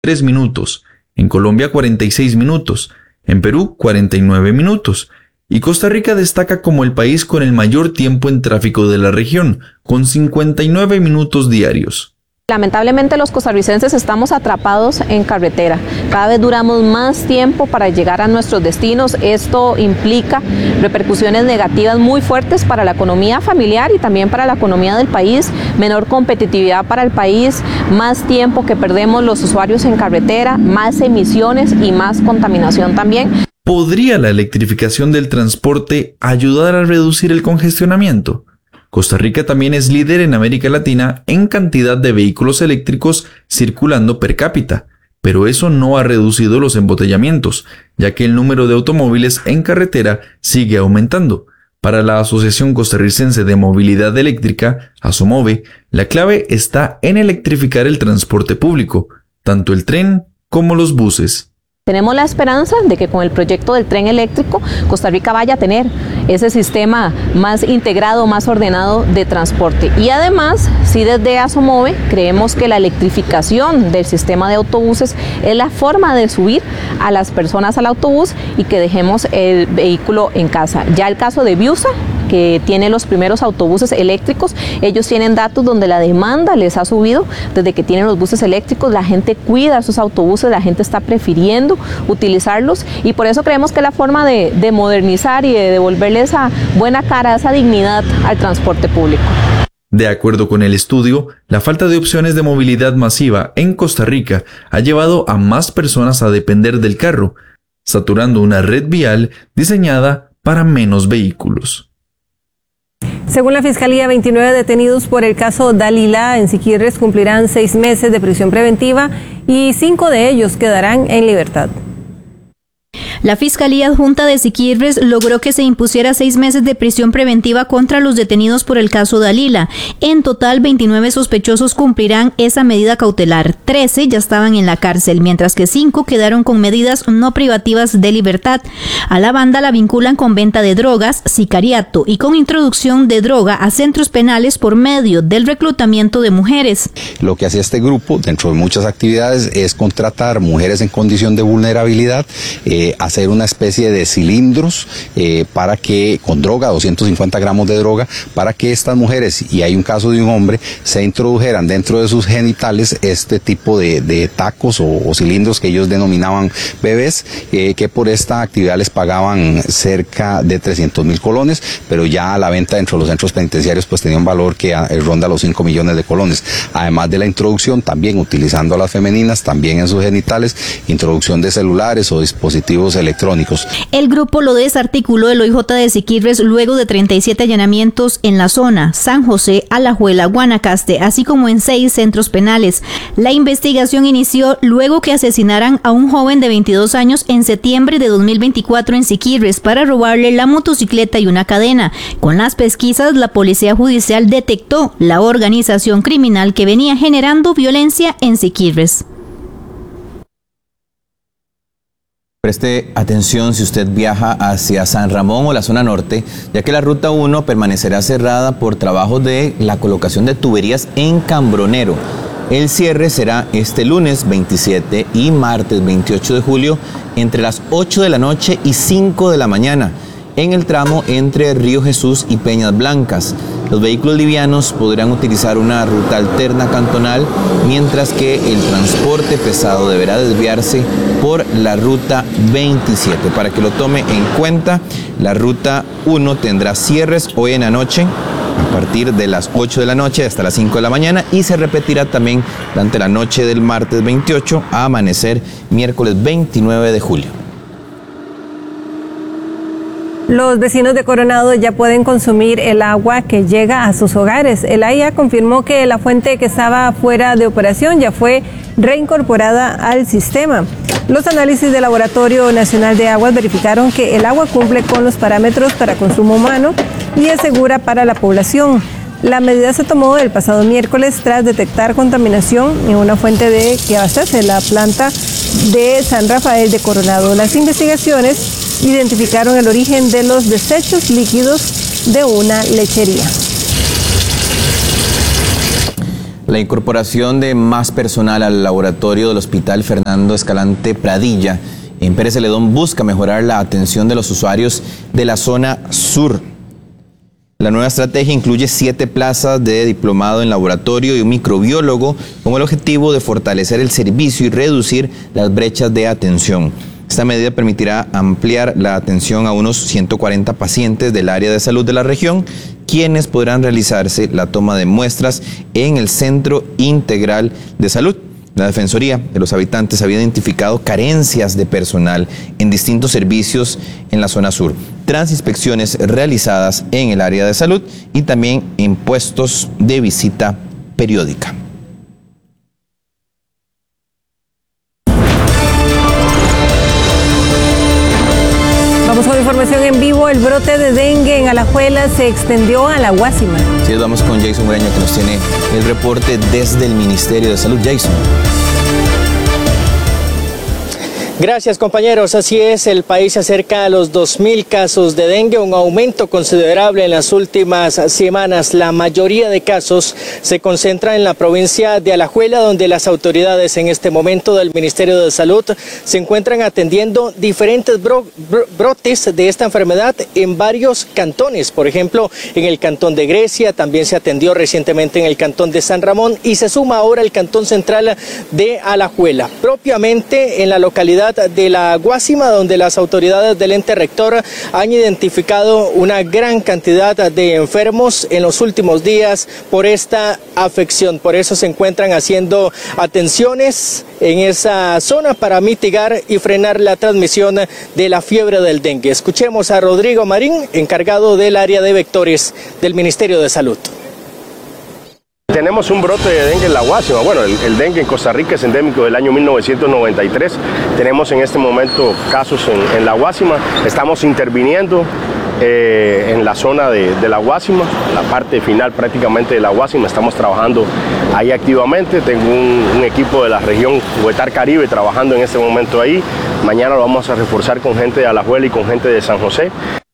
3 minutos, en Colombia 46 minutos, en Perú 49 minutos, y Costa Rica destaca como el país con el mayor tiempo en tráfico de la región, con 59 minutos diarios. Lamentablemente los costarricenses estamos atrapados en carretera. Cada vez duramos más tiempo para llegar a nuestros destinos. Esto implica repercusiones negativas muy fuertes para la economía familiar y también para la economía del país. Menor competitividad para el país, más tiempo que perdemos los usuarios en carretera, más emisiones y más contaminación también. ¿Podría la electrificación del transporte ayudar a reducir el congestionamiento? Costa Rica también es líder en América Latina en cantidad de vehículos eléctricos circulando per cápita, pero eso no ha reducido los embotellamientos, ya que el número de automóviles en carretera sigue aumentando. Para la Asociación Costarricense de Movilidad Eléctrica, ASOMOVE, la clave está en electrificar el transporte público, tanto el tren como los buses. Tenemos la esperanza de que con el proyecto del tren eléctrico, Costa Rica vaya a tener ese sistema más integrado, más ordenado de transporte. Y además, sí, desde ASOMOVE creemos que la electrificación del sistema de autobuses es la forma de subir a las personas al autobús y que dejemos el vehículo en casa. Ya el caso de Biusa, que tiene los primeros autobuses eléctricos, ellos tienen datos donde la demanda les ha subido desde que tienen los buses eléctricos, la gente cuida esos autobuses, la gente está prefiriendo utilizarlos y por eso creemos que es la forma de modernizar y de devolverle esa buena cara, esa dignidad al transporte público. De acuerdo con el estudio, la falta de opciones de movilidad masiva en Costa Rica ha llevado a más personas a depender del carro, saturando una red vial diseñada para menos vehículos. Según la Fiscalía, 29 detenidos por el caso Dalila en Siquirres cumplirán 6 meses de prisión preventiva y 5 de ellos quedarán en libertad. La Fiscalía Adjunta de Siquirres logró que se impusiera 6 meses de prisión preventiva contra los detenidos por el caso Dalila. En total, 29 sospechosos cumplirán esa medida cautelar. 13 ya estaban en la cárcel, mientras que 5 quedaron con medidas no privativas de libertad. A la banda la vinculan con venta de drogas, sicariato y con introducción de droga a centros penales por medio del reclutamiento de mujeres. Lo que hacía este grupo, dentro de muchas actividades, es contratar mujeres en condición de vulnerabilidad, hacer una especie de cilindros para que, con droga, 250 gramos de droga, para que estas mujeres, y hay un caso de un hombre, se introdujeran dentro de sus genitales este tipo de tacos o cilindros que ellos denominaban bebés, que por esta actividad les pagaban cerca de 300,000 colones, pero ya la venta dentro de los centros penitenciarios pues tenía un valor que ronda los 5 millones de colones. Además de la introducción, también utilizando a las femeninas, también en sus genitales, introducción de celulares o dispositivos electrónicos. El grupo lo desarticuló el OIJ de Siquirres luego de 37 allanamientos en la zona, San José, Alajuela, Guanacaste, así como en 6 centros penales. La investigación inició luego que asesinaran a un joven de 22 años en septiembre de 2024 en Siquirres para robarle la motocicleta y una cadena. Con las pesquisas, la Policía Judicial detectó la organización criminal que venía generando violencia en Siquirres. Preste atención si usted viaja hacia San Ramón o la zona norte, ya que la ruta 1 permanecerá cerrada por trabajos de la colocación de tuberías en Cambronero. El cierre será este lunes 27 y martes 28 de julio entre las 8 de la noche y 5 de la mañana en el tramo entre Río Jesús y Peñas Blancas. Los vehículos livianos podrán utilizar una ruta alterna cantonal, mientras que el transporte pesado deberá desviarse por la ruta 27. Para que lo tome en cuenta, la ruta 1 tendrá cierres hoy en la noche, a partir de las 8 de la noche hasta las 5 de la mañana, y se repetirá también durante la noche del martes 28 a amanecer miércoles 29 de julio. Los vecinos de Coronado ya pueden consumir el agua que llega a sus hogares. El AIA confirmó que la fuente que estaba fuera de operación ya fue reincorporada al sistema. Los análisis del Laboratorio Nacional de Aguas verificaron que el agua cumple con los parámetros para consumo humano y es segura para la población. La medida se tomó el pasado miércoles tras detectar contaminación en una fuente que abastece la planta de San Rafael de Coronado. Las investigaciones identificaron el origen de los desechos líquidos de una lechería. La incorporación de más personal al laboratorio del Hospital Fernando Escalante Pradilla en Pérez Celedón busca mejorar la atención de los usuarios de la zona sur. La nueva estrategia incluye 7 plazas de diplomado en laboratorio y un microbiólogo con el objetivo de fortalecer el servicio y reducir las brechas de atención. Esta medida permitirá ampliar la atención a unos 140 pacientes del área de salud de la región, quienes podrán realizarse la toma de muestras en el Centro Integral de Salud. La Defensoría de los Habitantes había identificado carencias de personal en distintos servicios en la zona sur, tras inspecciones realizadas en el área de salud y también en puestos de visita periódica. Vamos con información en vivo. El brote de dengue en Alajuela se extendió a La Guásima. Sí, vamos con Jason Ureña, que nos tiene el reporte desde el Ministerio de Salud. Jason. Gracias, compañeros. Así es, el país se acerca a los 2.000 casos de dengue, un aumento considerable en las últimas semanas. La mayoría de casos se concentra en la provincia de Alajuela, donde las autoridades en este momento del Ministerio de Salud se encuentran atendiendo diferentes brotes de esta enfermedad en varios cantones. Por ejemplo, en el cantón de Grecia, también se atendió recientemente en el cantón de San Ramón y se suma ahora el cantón central de Alajuela. Propiamente en la localidad de La Guásima, donde las autoridades del ente rector han identificado una gran cantidad de enfermos en los últimos días por esta afección. Por eso se encuentran haciendo atenciones en esa zona para mitigar y frenar la transmisión de la fiebre del dengue. Escuchemos a Rodrigo Marín, encargado del área de vectores del Ministerio de Salud. Tenemos un brote de dengue en La Guásima. Bueno, el dengue en Costa Rica es endémico del año 1993. Tenemos en este momento casos en La Guásima. Estamos interviniendo en la zona de La Guásima, la parte final prácticamente de La Guásima. Estamos trabajando ahí activamente. Tengo un equipo de la región Huetar Caribe trabajando en este momento ahí. Mañana lo vamos a reforzar con gente de Alajuela y con gente de San José.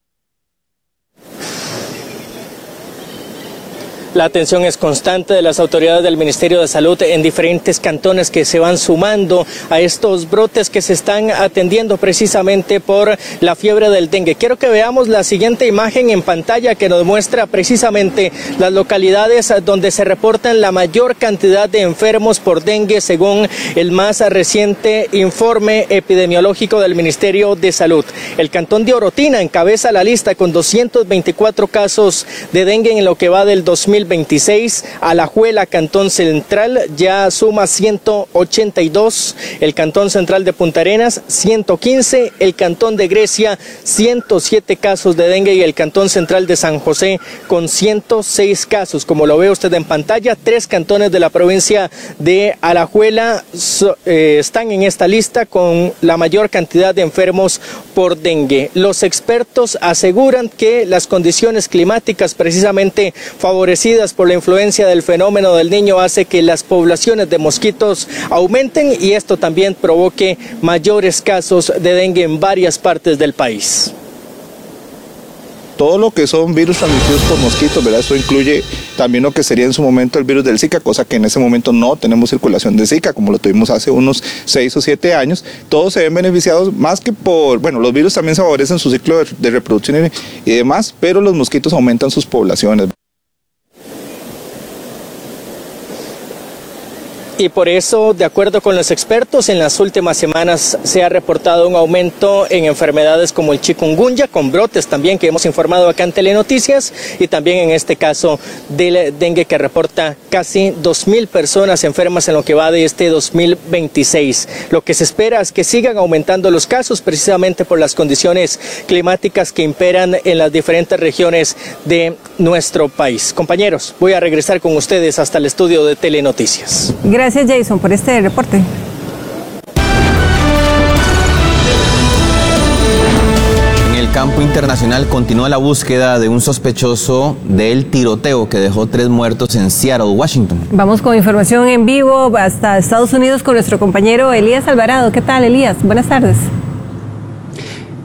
La atención es constante de las autoridades del Ministerio de Salud en diferentes cantones que se van sumando a estos brotes que se están atendiendo precisamente por la fiebre del dengue. Quiero que veamos la siguiente imagen en pantalla que nos muestra precisamente las localidades donde se reportan la mayor cantidad de enfermos por dengue según el más reciente informe epidemiológico del Ministerio de Salud. El cantón de Orotina encabeza la lista con 224 casos de dengue en lo que va del 2026. Alajuela, cantón central, ya suma 182, el cantón central de Punta Arenas 115, el cantón de Grecia 107 casos de dengue y el cantón central de San José con 106 casos. Como lo ve usted en pantalla, 3 cantones de la provincia de Alajuela están en esta lista con la mayor cantidad de enfermos por dengue. Los expertos aseguran que las condiciones climáticas precisamente favorecidas por la influencia del fenómeno del Niño hace que las poblaciones de mosquitos aumenten y esto también provoque mayores casos de dengue en varias partes del país. Todo lo que son virus transmitidos por mosquitos, ¿verdad? Esto incluye también lo que sería en su momento el virus del Zika, cosa que en ese momento no tenemos circulación de Zika, como lo tuvimos hace unos 6 o 7 años. Todos se ven beneficiados más que por, bueno, los virus también favorecen su ciclo de reproducción y demás, pero los mosquitos aumentan sus poblaciones. Y por eso, de acuerdo con los expertos, en las últimas semanas se ha reportado un aumento en enfermedades como el chikungunya, con brotes también que hemos informado acá en Telenoticias, y también en este caso del dengue que reporta casi 2.000 personas enfermas en lo que va de este 2026. Lo que se espera es que sigan aumentando los casos precisamente por las condiciones climáticas que imperan en las diferentes regiones de nuestro país. Compañeros, voy a regresar con ustedes hasta el estudio de Telenoticias. Gracias, Jason, por este reporte. En el campo internacional continúa la búsqueda de un sospechoso del tiroteo que dejó 3 muertos en Seattle, Washington. Vamos con información en vivo hasta Estados Unidos con nuestro compañero Elías Alvarado. ¿Qué tal, Elías? Buenas tardes.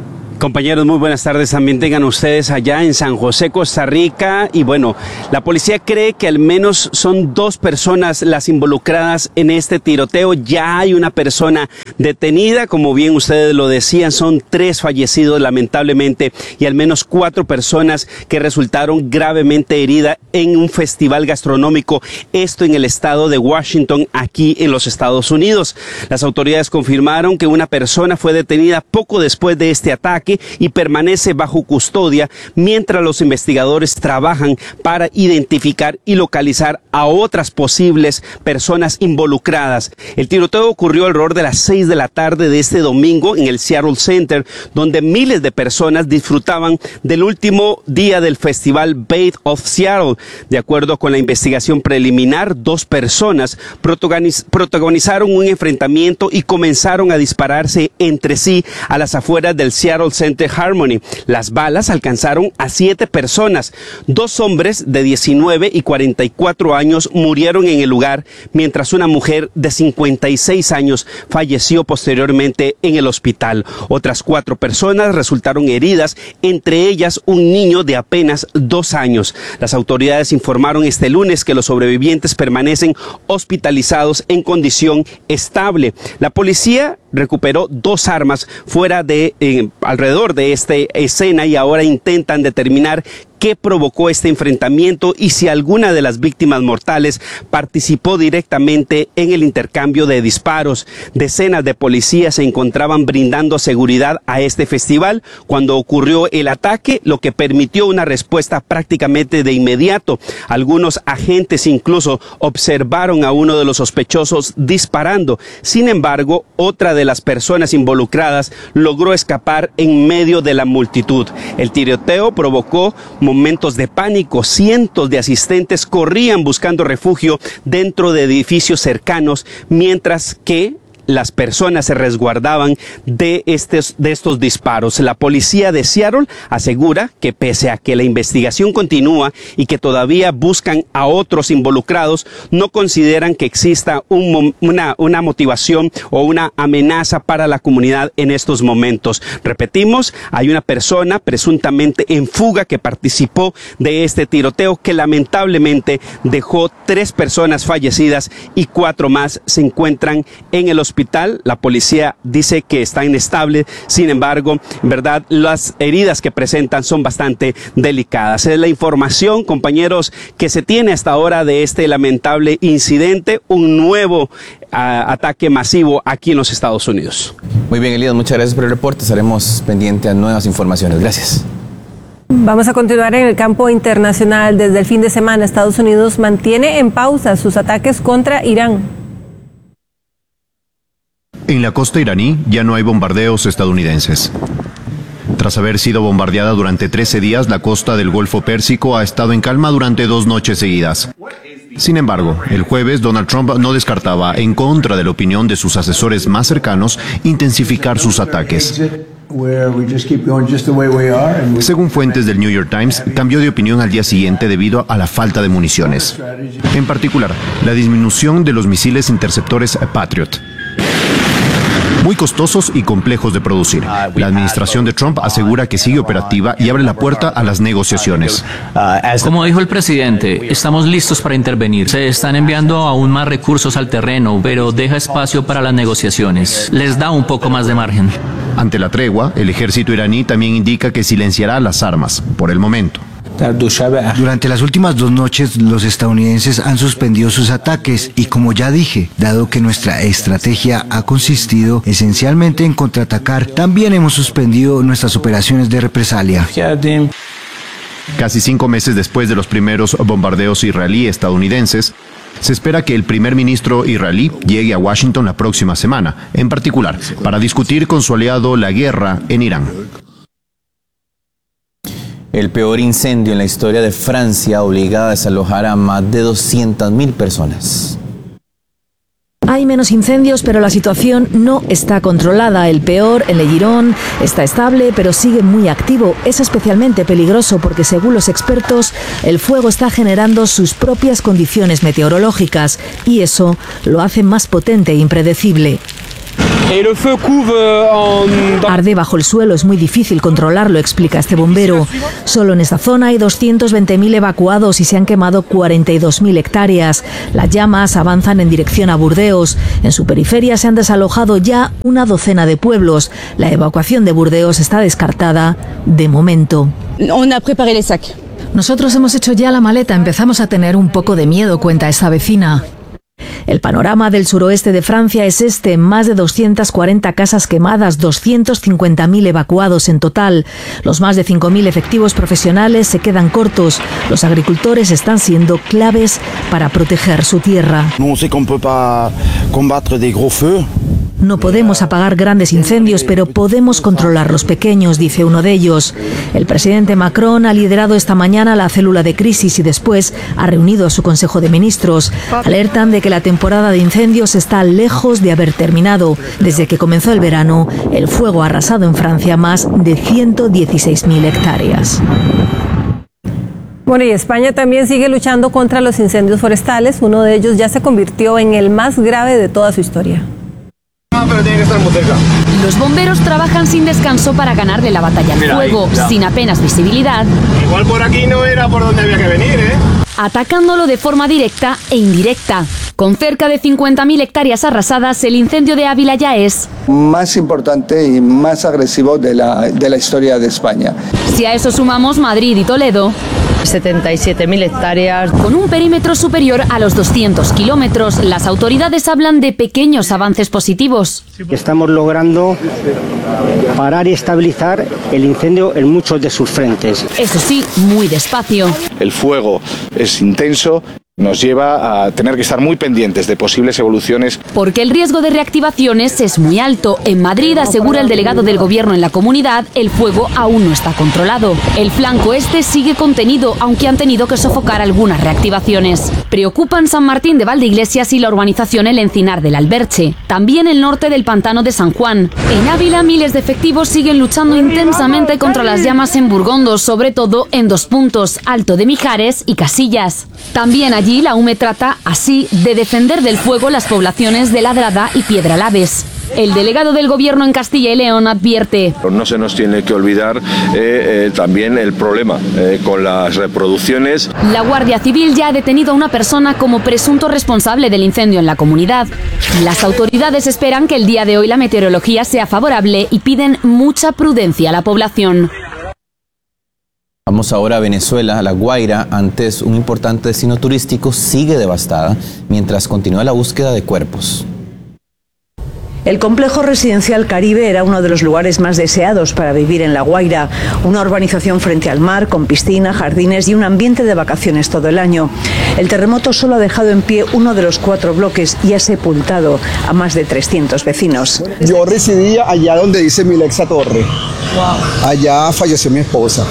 Compañeros, muy buenas tardes. También tengan ustedes allá en San José, Costa Rica. Y bueno, la policía cree que al menos son 2 personas las involucradas en este tiroteo. Ya hay una persona detenida, como bien ustedes lo decían, son 3 fallecidos lamentablemente y al menos 4 personas que resultaron gravemente heridas en un festival gastronómico, esto en el estado de Washington, aquí en los Estados Unidos. Las autoridades confirmaron que una persona fue detenida poco después de este ataque y permanece bajo custodia mientras los investigadores trabajan para identificar y localizar a otras posibles personas involucradas. El tiroteo ocurrió alrededor de las 6 de la tarde de este domingo en el Seattle Center, donde miles de personas disfrutaban del último día del festival Bait of Seattle. De acuerdo con la investigación preliminar, 2 personas protagonizaron un enfrentamiento y comenzaron a dispararse entre sí a las afueras del Seattle Center Harmony. Las balas alcanzaron a 7 personas. 2 hombres de 19 y 44 años murieron en el lugar, mientras una mujer de 56 años falleció posteriormente en el hospital. Otras 4 personas resultaron heridas, entre ellas un niño de apenas 2 años. Las autoridades informaron este lunes que los sobrevivientes permanecen hospitalizados en condición estable. La policía recuperó 2 armas fuera de alrededor de esta escena y ahora intentan determinar qué provocó este enfrentamiento y si alguna de las víctimas mortales participó directamente en el intercambio de disparos. Decenas de policías se encontraban brindando seguridad a este festival cuando ocurrió el ataque, lo que permitió una respuesta prácticamente de inmediato. Algunos agentes incluso observaron a uno de los sospechosos disparando. Sin embargo, otra de las personas involucradas logró escapar en medio de la multitud. El tiroteo provocó momentos de pánico. Cientos de asistentes corrían buscando refugio dentro de edificios cercanos, mientras que las personas se resguardaban de estos disparos. La policía de Seattle asegura que pese a que la investigación continúa y que todavía buscan a otros involucrados, no consideran que exista una motivación o una amenaza para la comunidad en estos momentos. Repetimos, hay una persona presuntamente en fuga que participó de este tiroteo que lamentablemente dejó 3 personas fallecidas y 4 más se encuentran en el hospital. La policía dice que está inestable, sin embargo, en verdad, las heridas que presentan son bastante delicadas. Es la información, compañeros, que se tiene hasta ahora de este lamentable incidente, un nuevo ataque masivo aquí en los Estados Unidos. Muy bien, Elías, muchas gracias por el reporte. Estaremos pendientes a nuevas informaciones. Gracias. Vamos a continuar en el campo internacional. Desde el fin de semana, Estados Unidos mantiene en pausa sus ataques contra Irán. En la costa iraní ya no hay bombardeos estadounidenses. Tras haber sido bombardeada durante 13 días, la costa del Golfo Pérsico ha estado en calma durante 2 noches seguidas. Sin embargo, el jueves Donald Trump no descartaba, en contra de la opinión de sus asesores más cercanos, intensificar sus ataques. Según fuentes del New York Times, cambió de opinión al día siguiente debido a la falta de municiones. En particular, la disminución de los misiles interceptores Patriot, muy costosos y complejos de producir. La administración de Trump asegura que sigue operativa y abre la puerta a las negociaciones. Como dijo el presidente, estamos listos para intervenir. Se están enviando aún más recursos al terreno, pero deja espacio para las negociaciones. Les da un poco más de margen. Ante la tregua, el ejército iraní también indica que silenciará las armas, por el momento. Durante las últimas 2 noches, los estadounidenses han suspendido sus ataques y, como ya dije, dado que nuestra estrategia ha consistido esencialmente en contraatacar, también hemos suspendido nuestras operaciones de represalia. Casi 5 meses después de los primeros bombardeos israelí-estadounidenses, se espera que el primer ministro israelí llegue a Washington la próxima semana, en particular, para discutir con su aliado la guerra en Irán. El peor incendio en la historia de Francia obliga a desalojar a más de 200.000 personas. Hay menos incendios, pero la situación no está controlada. El peor, en Le Giron, está estable, pero sigue muy activo. Es especialmente peligroso porque, según los expertos, el fuego está generando sus propias condiciones meteorológicas y eso lo hace más potente e impredecible. Arde bajo el suelo, es muy difícil controlarlo, explica este bombero. Solo en esta zona hay 220.000 evacuados y se han quemado 42.000 hectáreas. Las llamas avanzan en dirección a Burdeos. En su periferia se han desalojado ya una docena de pueblos. La evacuación de Burdeos está descartada de momento. Nosotros hemos hecho ya la maleta, empezamos a tener un poco de miedo, cuenta esta vecina. El panorama del suroeste de Francia es este: más de 240 casas quemadas, 250.000 evacuados en total. Los más de 5.000 efectivos profesionales se quedan cortos. Los agricultores están siendo claves para proteger su tierra. No podemos apagar grandes incendios, pero podemos controlar los pequeños, dice uno de ellos. El presidente Macron ha liderado esta mañana la célula de crisis y después ha reunido a su Consejo de Ministros. Alertan de que la temporada de incendios está lejos de haber terminado. Desde que comenzó el verano, el fuego ha arrasado en Francia más de 116.000 hectáreas. Bueno, y España también sigue luchando contra los incendios forestales. Uno de ellos ya se convirtió en el más grave de toda su historia. Pero tiene que estar muy cerca. Los bomberos trabajan sin descanso para ganarle la batalla al fuego, ahí, sin apenas visibilidad. Igual por aquí no era por donde había que venir, atacándolo de forma directa e indirecta. Con cerca de 50.000 hectáreas arrasadas, el incendio de Ávila ya es más importante y más agresivo de la historia de España. Si a eso sumamos Madrid y Toledo, 77.000 hectáreas. Con un perímetro superior a los 200 kilómetros, las autoridades hablan de pequeños avances positivos. Estamos logrando parar y estabilizar el incendio en muchos de sus frentes. Eso sí, muy despacio. El fuego es intenso. Nos lleva a tener que estar muy pendientes de posibles evoluciones. Porque el riesgo de reactivaciones es muy alto. En Madrid, asegura el delegado del gobierno en la comunidad, el fuego aún no está controlado. El flanco este sigue contenido, aunque han tenido que sofocar algunas reactivaciones. Preocupan San Martín de Valdeiglesias y la urbanización El Encinar del Alberche. También el norte del pantano de San Juan. En Ávila, miles de efectivos siguen luchando intensamente contra las llamas en Burgondos, sobre todo en dos puntos, Alto de Mijares y Casillas. También allí la UME trata así de defender del fuego las poblaciones de Ladrada y Piedralaves. El delegado del gobierno en Castilla y León advierte: no se nos tiene que olvidar también el problema con las reproducciones. La Guardia Civil ya ha detenido a una persona como presunto responsable del incendio en la comunidad. Las autoridades esperan que el día de hoy la meteorología sea favorable y piden mucha prudencia a la población. Vamos ahora a Venezuela. La Guaira, antes un importante destino turístico, sigue devastada mientras continúa la búsqueda de cuerpos. El complejo residencial Caribe era uno de los lugares más deseados para vivir en La Guaira, una urbanización frente al mar, con piscina, jardines y un ambiente de vacaciones todo el año. El terremoto solo ha dejado en pie uno de los 4 bloques y ha sepultado a más de 300 vecinos. Yo residía allá donde dice Milexa Torre. Allá falleció mi esposa.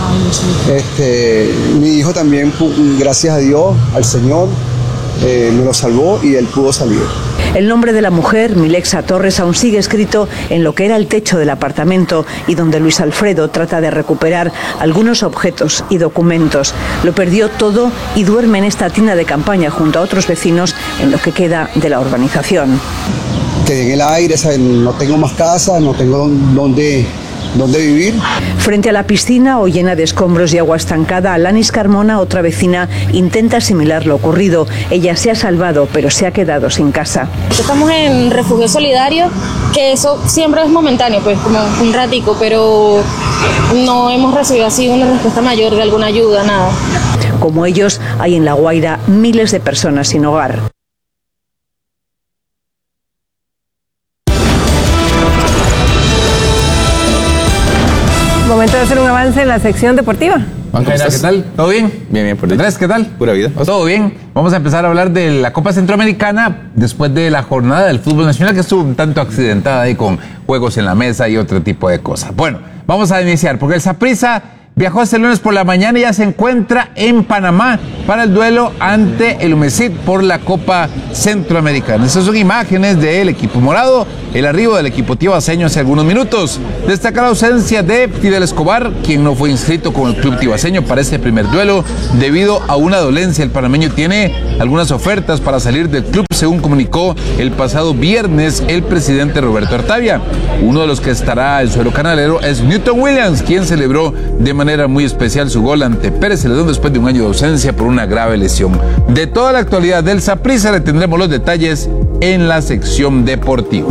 Mi hijo también, gracias a Dios, al Señor, me lo salvó y él pudo salir. El nombre de la mujer, Milexa Torres, aún sigue escrito en lo que era el techo del apartamento y donde Luis Alfredo trata de recuperar algunos objetos y documentos. Lo perdió todo y duerme en esta tienda de campaña junto a otros vecinos en lo que queda de la urbanización. Quedé en el aire, no tengo más casa, no tengo dónde vivir. Frente a la piscina o llena de escombros y agua estancada, Alanis Carmona, otra vecina, intenta asimilar lo ocurrido. Ella se ha salvado, pero se ha quedado sin casa. Estamos en refugio solidario, que eso siempre es momentáneo, pues como un ratico, pero no hemos recibido así una respuesta mayor de alguna ayuda, nada. Como ellos, hay en La Guaira miles de personas sin hogar. Momento de hacer un avance en la sección deportiva. Juan, ¿qué tal? ¿Todo bien? Bien, por Andrés, ¿qué tal? Pura vida. ¿Todo bien? Vamos a empezar a hablar de la Copa Centroamericana después de la jornada del fútbol nacional, que estuvo un tanto accidentada ahí con juegos en la mesa y otro tipo de cosas. Bueno, vamos a iniciar, porque el Saprissa viajó este lunes por la mañana y ya se encuentra en Panamá para el duelo ante el Humesit por la Copa Centroamericana. Estas son imágenes del equipo morado, el arribo del equipo tibaseño hace algunos minutos. Destaca la ausencia de Fidel Escobar, quien no fue inscrito con el club tibaseño para este primer duelo debido a una dolencia. El panameño tiene algunas ofertas para salir del club, según comunicó el pasado viernes el presidente Roberto Artavia. Uno de los que estará en suelo canalero es Newton Williams, quien celebró de manera muy especial su gol ante Pérez Celedón después de un año de ausencia por una grave lesión. De toda la actualidad del Saprissa le tendremos los detalles en la sección deportiva.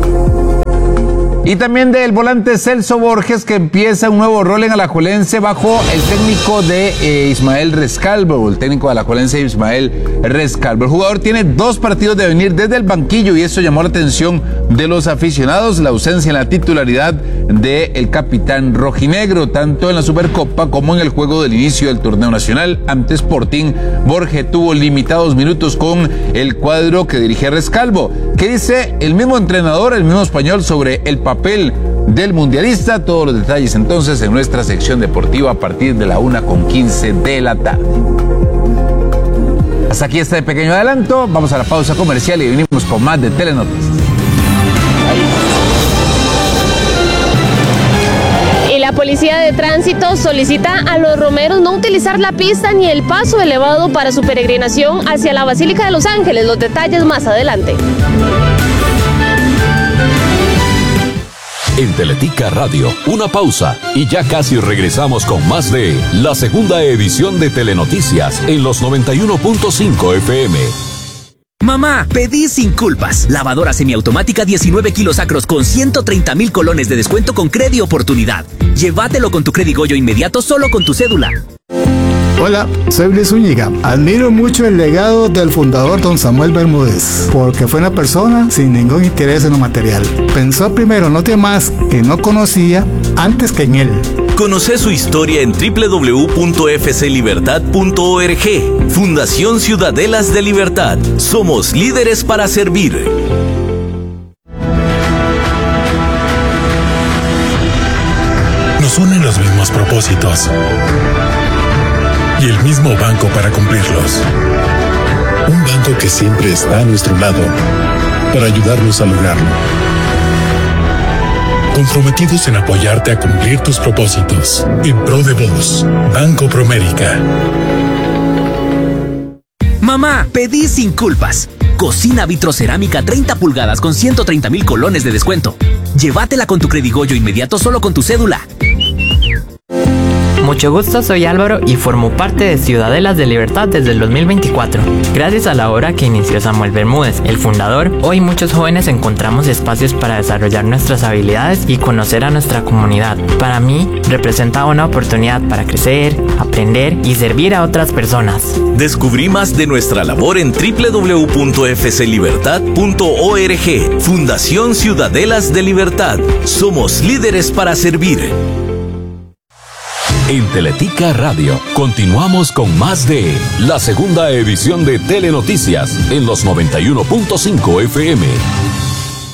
Y también del volante Celso Borges, que empieza un nuevo rol en Alajuelense bajo el técnico de Ismael Rescalvo, el técnico de Alajuelense Ismael Rescalvo. El jugador tiene 2 partidos de venir desde el banquillo y eso llamó la atención de los aficionados, la ausencia en la titularidad del capitán rojinegro, tanto en la Supercopa como en el juego del inicio del torneo nacional ante Sporting. Borges tuvo limitados minutos con el cuadro que dirige Rescalvo. ¿Qué dice el mismo entrenador, el mismo español, sobre el papel del mundialista? Todos los detalles entonces en nuestra sección deportiva a partir de la 1:15 de la tarde. Hasta aquí este pequeño adelanto, vamos a la pausa comercial y venimos con más de Telenoticias. La Policía de Tránsito solicita a los romeros no utilizar la pista ni el paso elevado para su peregrinación hacia la Basílica de Los Ángeles. Los detalles más adelante. En Teletica Radio, una pausa y ya casi regresamos con más de la segunda edición de Telenoticias en los 91.5 FM. Mamá, pedí sin culpas. Lavadora semiautomática 19 kilos sacros con 130,000 colones de descuento con Credi Oportunidad. Llévatelo con tu Credi Goyo inmediato solo con tu cédula. Hola, soy Luis Zúñiga. Admiro mucho el legado del fundador don Samuel Bermúdez, porque fue una persona sin ningún interés en lo material. Pensó primero en los demás que no conocía antes que en él. Conoce su historia en www.fclibertad.org. Fundación Ciudadelas de Libertad. Somos líderes para servir. Nos unen los mismos propósitos y el mismo banco para cumplirlos. Un banco que siempre está a nuestro lado para ayudarnos a lograrlo. Comprometidos en apoyarte a cumplir tus propósitos. En pro de vos, Banco Promérica. Mamá, pedí sin culpas. Cocina vitrocerámica 30 pulgadas con 130,000 colones de descuento. Llévatela con tu Credi Goyo inmediato solo con tu cédula. Mucho gusto, soy Álvaro y formo parte de Ciudadelas de Libertad desde el 2024. Gracias a la obra que inició Samuel Bermúdez, el fundador, hoy muchos jóvenes encontramos espacios para desarrollar nuestras habilidades y conocer a nuestra comunidad. Para mí, representa una oportunidad para crecer, aprender y servir a otras personas. Descubrí más de nuestra labor en www.fclibertad.org. Fundación Ciudadelas de Libertad. Somos líderes para servir. En Teletica Radio, continuamos con más de la segunda edición de Telenoticias en los 91.5 FM.